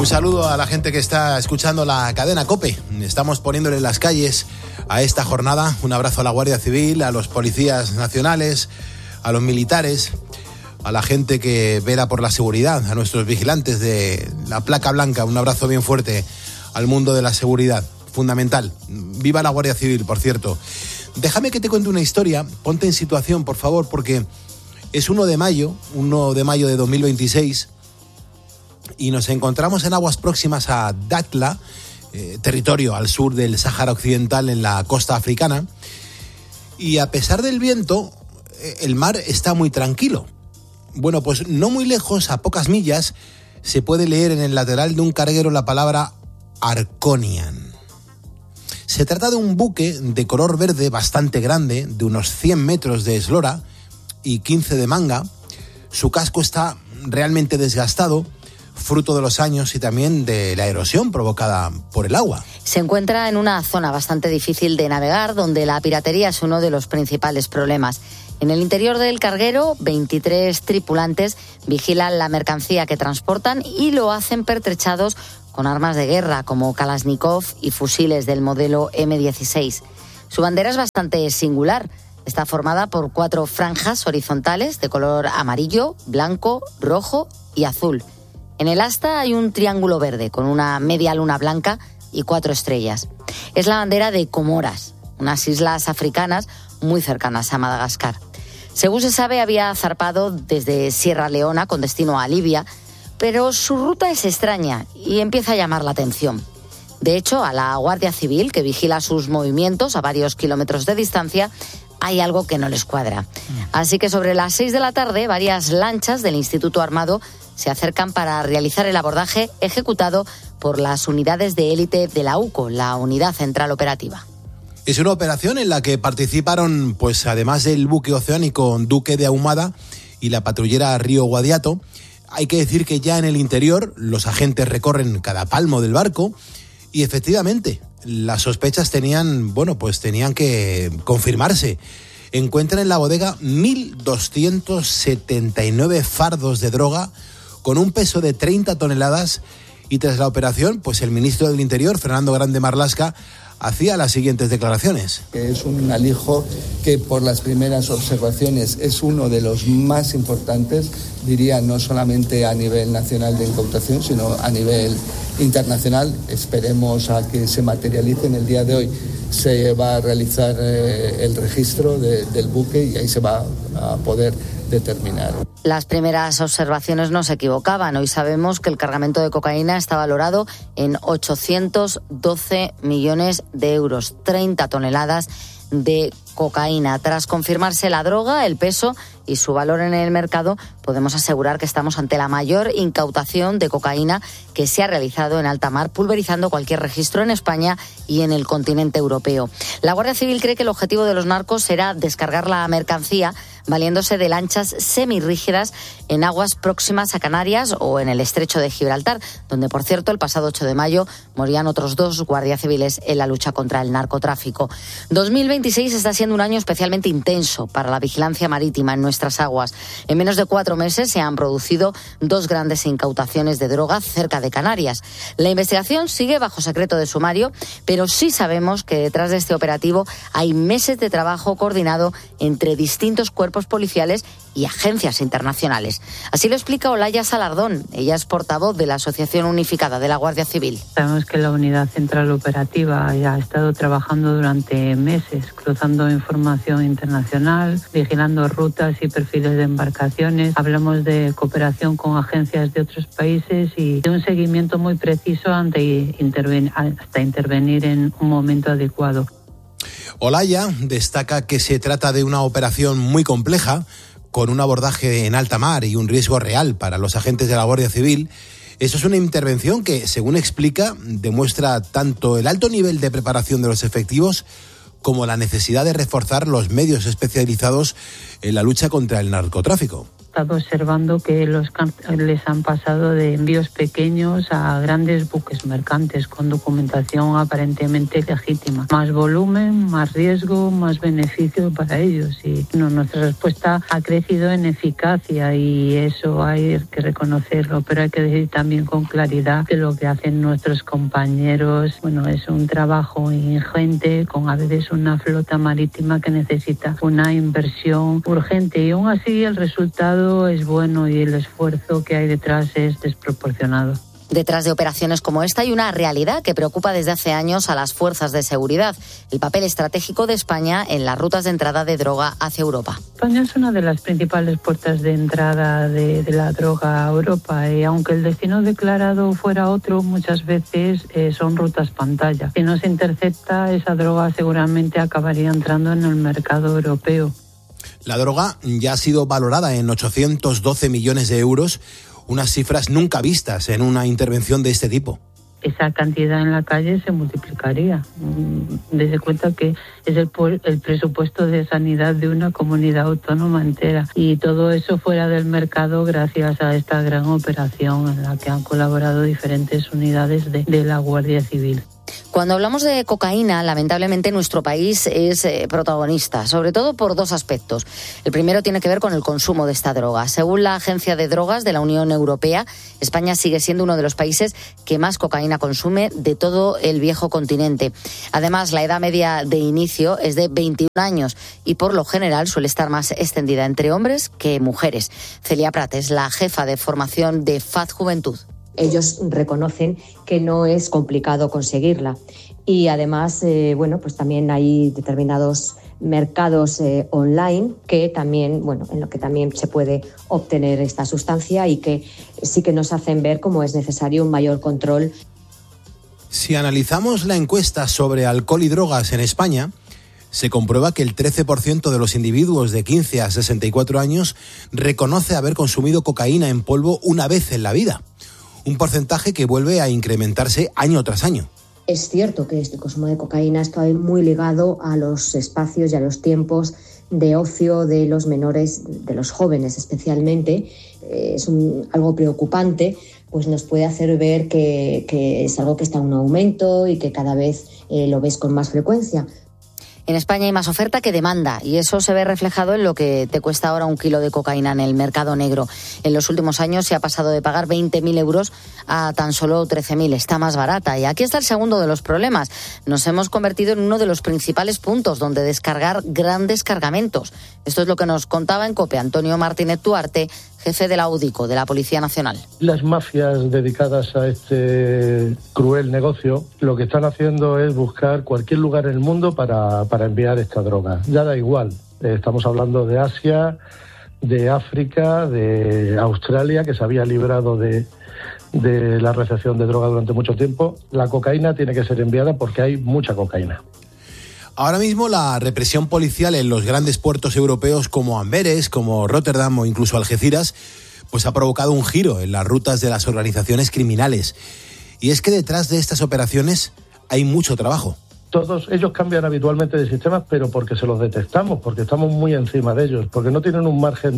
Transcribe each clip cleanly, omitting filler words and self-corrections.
Un saludo a la gente que está escuchando la cadena COPE. Estamos poniéndole en las calles a esta jornada. Un abrazo a la Guardia Civil, a los policías nacionales, a los militares, a la gente que vela por la seguridad, a nuestros vigilantes de la placa blanca. Un abrazo bien fuerte al mundo de la seguridad, fundamental. Viva la Guardia Civil, por cierto. Déjame que te cuente una historia, ponte en situación, por favor, porque es 1 de mayo de 2026, y nos encontramos en aguas próximas a Dakhla, territorio al sur del Sáhara Occidental en la costa africana, y a pesar del viento, el mar está muy tranquilo. Bueno, pues no muy lejos, a pocas millas, se puede leer en el lateral de un carguero la palabra Arconian. Se trata de un buque de color verde bastante grande, de unos 100 metros de eslora y 15 de manga. Su casco está realmente desgastado, fruto de los años y también de la erosión provocada por el agua. Se encuentra en una zona bastante difícil de navegar, donde la piratería es uno de los principales problemas. En el interior del carguero, 23 tripulantes vigilan la mercancía que transportan y lo hacen pertrechados con armas de guerra como Kalashnikov y fusiles del modelo M16. Su bandera es bastante singular. Está formada por 4 franjas horizontales de color amarillo, blanco, rojo y azul. En el asta hay un triángulo verde con una media luna blanca y 4 estrellas. Es la bandera de Comoras, unas islas africanas muy cercanas a Madagascar. Según se sabe, había zarpado desde Sierra Leona con destino a Libia, pero su ruta es extraña y empieza a llamar la atención. De hecho, a la Guardia Civil, que vigila sus movimientos a varios kilómetros de distancia, hay algo que no les cuadra. Así que sobre las 6 de la tarde, varias lanchas del Instituto Armado se acercan para realizar el abordaje ejecutado por las unidades de élite de la UCO, la Unidad Central Operativa. Es una operación en la que participaron, pues además del buque oceánico Duque de Ahumada y la patrullera Río Guadiato. Hay que decir que ya en el interior los agentes recorren cada palmo del barco y efectivamente las sospechas tenían que confirmarse. Encuentran en la bodega 1.279 fardos de droga con un peso de 30 toneladas y tras la operación, pues el ministro del Interior, Fernando Grande Marlaska, hacía las siguientes declaraciones. Es un alijo que por las primeras observaciones es uno de los más importantes, diría no solamente a nivel nacional de incautación, sino a nivel internacional. Esperemos a que se materialice en el día de hoy. Se va a realizar el registro del buque y ahí se va a poder determinar. Las primeras observaciones no se equivocaban. Hoy sabemos que el cargamento de cocaína está valorado en 812 millones de euros, 30 toneladas de cocaína. Tras confirmarse la droga, el peso y su valor en el mercado, podemos asegurar que estamos ante la mayor incautación de cocaína que se ha realizado en alta mar, pulverizando cualquier registro en España y en el continente europeo. La Guardia Civil cree que el objetivo de los narcos será descargar la mercancía valiéndose de lanchas semirrígidas en aguas próximas a Canarias o en el estrecho de Gibraltar, donde, por cierto, el pasado 8 de mayo morían otros 2 guardias civiles en la lucha contra el narcotráfico. 2026 está siendo un año especialmente intenso para la vigilancia marítima en nuestras aguas. En menos de 4 meses se han producido 2 grandes incautaciones de droga cerca de Canarias. La investigación sigue bajo secreto de sumario, pero sí sabemos que detrás de este operativo hay meses de trabajo coordinado entre distintos cuerpos policiales y agencias internacionales. Así lo explica Olaya Salardón. Ella es portavoz de la Asociación Unificada de la Guardia Civil. Sabemos que la Unidad Central Operativa ya ha estado trabajando durante meses, cruzando información internacional, vigilando rutas y perfiles de embarcaciones. Hablamos de cooperación con agencias de otros países y de un seguimiento muy preciso hasta intervenir en un momento adecuado. Olaya destaca que se trata de una operación muy compleja, con un abordaje en alta mar y un riesgo real para los agentes de la Guardia Civil. Eso es una intervención que, según explica, demuestra tanto el alto nivel de preparación de los efectivos como la necesidad de reforzar los medios especializados en la lucha contra el narcotráfico. estado observando que los cárteles han pasado de envíos pequeños a grandes buques mercantes con documentación aparentemente legítima. Más volumen, más riesgo, más beneficio para ellos. Y nuestra respuesta ha crecido en eficacia y eso hay que reconocerlo, pero hay que decir también con claridad que lo que hacen nuestros compañeros, es un trabajo ingente con a veces una flota marítima que necesita una inversión urgente y aún así el resultado es bueno y el esfuerzo que hay detrás es desproporcionado. Detrás de operaciones como esta hay una realidad que preocupa desde hace años a las fuerzas de seguridad, el papel estratégico de España en las rutas de entrada de droga hacia Europa. España es una de las principales puertas de entrada de la droga a Europa y aunque el destino declarado fuera otro, muchas veces son rutas pantalla. Si no se intercepta, esa droga seguramente acabaría entrando en el mercado europeo. La droga ya ha sido valorada en 812 millones de euros, unas cifras nunca vistas en una intervención de este tipo. Esa cantidad en la calle se multiplicaría. Dese cuenta que es el presupuesto de sanidad de una comunidad autónoma entera. Y todo eso fuera del mercado gracias a esta gran operación en la que han colaborado diferentes unidades de la Guardia Civil. Cuando hablamos de cocaína, lamentablemente nuestro país es protagonista, sobre todo por dos aspectos. El primero tiene que ver con el consumo de esta droga. Según la Agencia de Drogas de la Unión Europea, España sigue siendo uno de los países que más cocaína consume de todo el viejo continente. Además, la edad media de inicio es de 21 años y por lo general suele estar más extendida entre hombres que mujeres. Celia Prat es la jefa de formación de FAD Juventud. Ellos reconocen que no es complicado conseguirla y además, pues también hay determinados mercados online que también, en lo que también se puede obtener esta sustancia y que sí que nos hacen ver cómo es necesario un mayor control. Si analizamos la encuesta sobre alcohol y drogas en España, se comprueba que el 13% de los individuos de 15 a 64 años reconoce haber consumido cocaína en polvo una vez en la vida. Un porcentaje que vuelve a incrementarse año tras año. Es cierto que este consumo de cocaína está muy ligado a los espacios y a los tiempos de ocio de los menores, de los jóvenes especialmente. Es algo preocupante, pues nos puede hacer ver que es algo que está en un aumento y que cada vez lo ves con más frecuencia. En España hay más oferta que demanda y eso se ve reflejado en lo que te cuesta ahora un kilo de cocaína en el mercado negro. En los últimos años se ha pasado de pagar 20.000 euros a tan solo 13.000. Está más barata. Y aquí está el segundo de los problemas. Nos hemos convertido en uno de los principales puntos donde descargar grandes cargamentos. Esto es lo que nos contaba en COPE Antonio Martínez Duarte, jefe de la UDICO, de la Policía Nacional. Las mafias dedicadas a este cruel negocio lo que están haciendo es buscar cualquier lugar en el mundo para enviar esta droga. Ya da igual, estamos hablando de Asia, de África, de Australia, que se había librado de la recepción de droga durante mucho tiempo. La cocaína tiene que ser enviada porque hay mucha cocaína. Ahora mismo la represión policial en los grandes puertos europeos como Amberes, como Rotterdam o incluso Algeciras, pues ha provocado un giro en las rutas de las organizaciones criminales. Y es que detrás de estas operaciones hay mucho trabajo. Todos ellos cambian habitualmente de sistemas, pero porque se los detectamos, porque estamos muy encima de ellos, porque no tienen un margen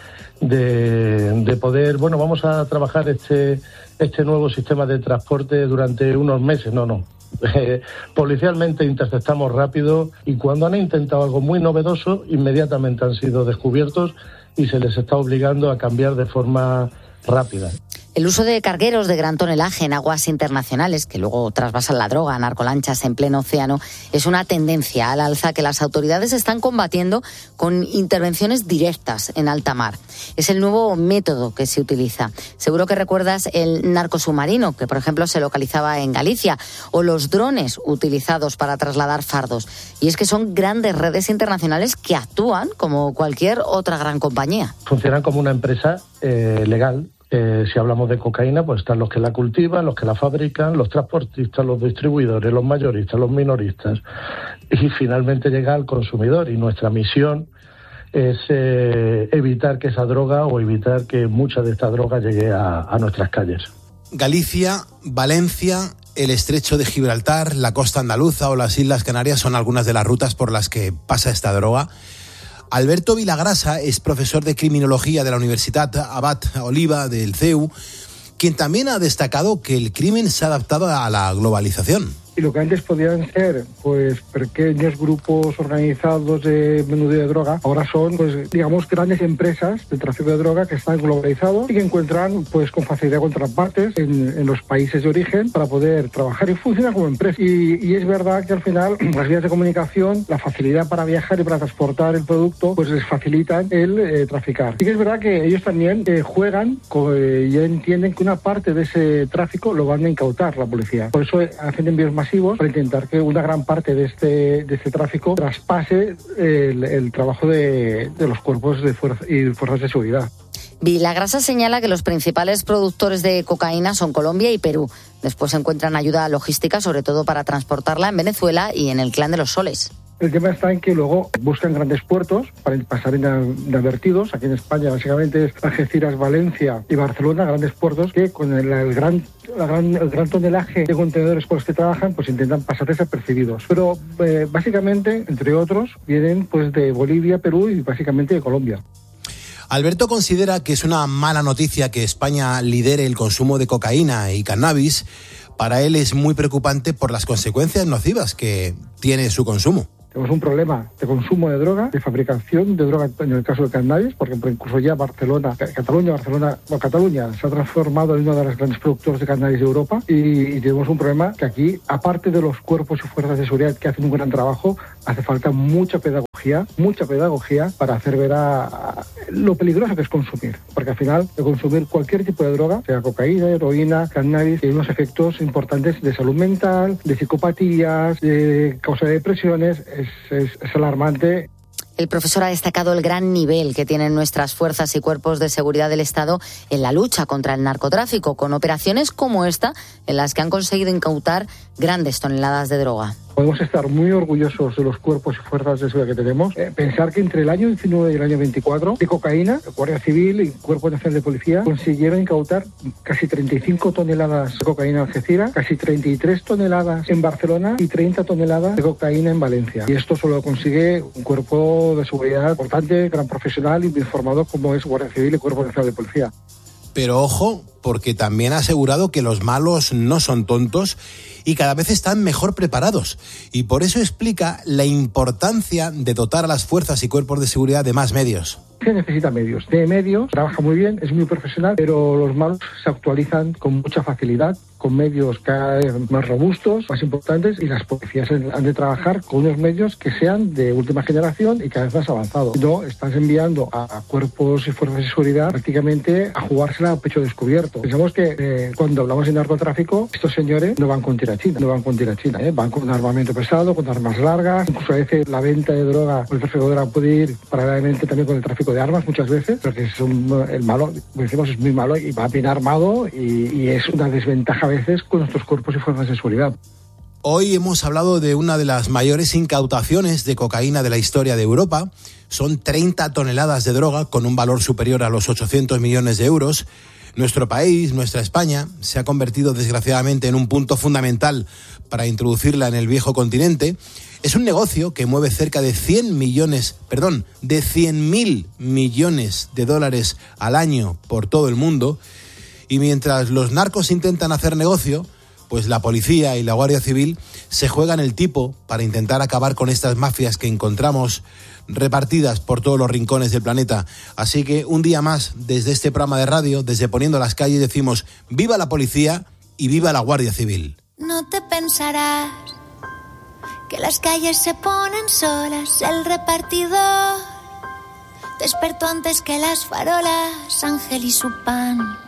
de poder, vamos a trabajar este nuevo sistema de transporte durante unos meses. No. Policialmente interceptamos rápido y cuando han intentado algo muy novedoso, inmediatamente han sido descubiertos y se les está obligando a cambiar de forma rápida. El uso de cargueros de gran tonelaje en aguas internacionales, que luego trasvasan la droga a narcolanchas en pleno océano, es una tendencia al alza que las autoridades están combatiendo con intervenciones directas en alta mar. Es el nuevo método que se utiliza. Seguro que recuerdas el narcosubmarino, que por ejemplo se localizaba en Galicia, o los drones utilizados para trasladar fardos. Y es que son grandes redes internacionales que actúan como cualquier otra gran compañía. Funcionan como una empresa legal. Si hablamos de cocaína, pues están los que la cultivan, los que la fabrican, los transportistas, los distribuidores, los mayoristas, los minoristas. Y finalmente llega al consumidor. Y nuestra misión es evitar que esa droga o evitar que mucha de esta droga llegue a nuestras calles. Galicia, Valencia, el Estrecho de Gibraltar, la costa andaluza o las Islas Canarias son algunas de las rutas por las que pasa esta droga. Alberto Vilagrasa es profesor de criminología de la Universidad Abad Oliva del CEU, quien también ha destacado que el crimen se ha adaptado a la globalización. Y lo que antes podían ser pues pequeños grupos organizados de menudeo de droga, ahora son pues digamos grandes empresas de tráfico de droga que están globalizados y que encuentran pues con facilidad contrapartes en los países de origen para poder trabajar y funcionar como empresa. Y es verdad que al final las vías de comunicación, la facilidad para viajar y para transportar el producto pues les facilitan el traficar. Y que es verdad que ellos también juegan y entienden que una parte de ese tráfico lo van a incautar la policía. Por eso hacen envíos masivos para intentar que una gran parte de este tráfico traspase el trabajo de los cuerpos de fuerzas de seguridad. Vilagrasa señala que los principales productores de cocaína son Colombia y Perú. Después encuentran ayuda logística, sobre todo para transportarla en Venezuela y en el Clan de los Soles. El tema está en que luego buscan grandes puertos para pasar inadvertidos. Aquí en España básicamente es Algeciras, Valencia y Barcelona, grandes puertos que con el gran tonelaje de contenedores con los que trabajan pues intentan pasar desapercibidos. Pero básicamente, entre otros, vienen pues de Bolivia, Perú y básicamente de Colombia. Alberto considera que es una mala noticia que España lidere el consumo de cocaína y cannabis. Para él es muy preocupante por las consecuencias nocivas que tiene su consumo. Tenemos un problema de consumo de droga, de fabricación de droga en el caso del cannabis, porque incluso ya Cataluña se ha transformado en uno de los grandes productores de cannabis de Europa y tenemos un problema que aquí, aparte de los cuerpos y fuerzas de seguridad que hacen un gran trabajo, hace falta mucha pedagogía para hacer ver a lo peligroso que es consumir, porque al final de consumir cualquier tipo de droga, sea cocaína, heroína, cannabis, tiene unos efectos importantes de salud mental, de psicopatías, de causa de depresiones. Es alarmante. El profesor ha destacado el gran nivel que tienen nuestras fuerzas y cuerpos de seguridad del Estado en la lucha contra el narcotráfico, con operaciones como esta, en las que han conseguido incautar grandes toneladas de droga. Podemos estar muy orgullosos de los cuerpos y fuerzas de seguridad que tenemos. Pensar que entre el año 19 y el año 24, de cocaína, la Guardia Civil y Cuerpo Nacional de Policía consiguieron incautar casi 35 toneladas de cocaína en Algeciras, casi 33 toneladas en Barcelona y 30 toneladas de cocaína en Valencia. Y esto solo lo consigue un cuerpo de seguridad importante, gran profesional y bien formado como es Guardia Civil y Cuerpo Nacional de Policía. Pero ojo, porque también ha asegurado que los malos no son tontos y cada vez están mejor preparados. Y por eso explica la importancia de dotar a las fuerzas y cuerpos de seguridad de más medios. Se necesita medios. Tiene medios, trabaja muy bien, es muy profesional, pero los malos se actualizan con mucha facilidad, con medios cada vez más robustos, más importantes, y las policías han de trabajar con unos medios que sean de última generación y cada vez más avanzados. No, estás enviando a cuerpos y fuerzas de seguridad prácticamente a jugársela a pecho descubierto. Pensamos que cuando hablamos de narcotráfico, estos señores no van con tirachina, van con armamento pesado, con armas largas, incluso a veces la venta de droga o el tráfico de droga puede ir paralelamente también con el tráfico de armas muchas veces, porque el malo, como decimos, es muy malo y va bien armado y es una desventaja a veces con nuestros cuerpos y fuerzas de seguridad. Hoy hemos hablado de una de las mayores incautaciones de cocaína de la historia de Europa. Son 30 toneladas de droga con un valor superior a los 800 millones de euros. Nuestro país, nuestra España, se ha convertido desgraciadamente en un punto fundamental para introducirla en el viejo continente. Es un negocio que mueve cerca de 100.000 millones de dólares al año por todo el mundo. Y mientras los narcos intentan hacer negocio, pues la policía y la Guardia Civil se juegan el tipo para intentar acabar con estas mafias que encontramos repartidas por todos los rincones del planeta. Así que un día más, desde este programa de radio, desde Poniendo las Calles, decimos ¡viva la policía y viva la Guardia Civil! No te pensarás que las calles se ponen solas, el repartidor despertó antes que las farolas, Ángel y su pan.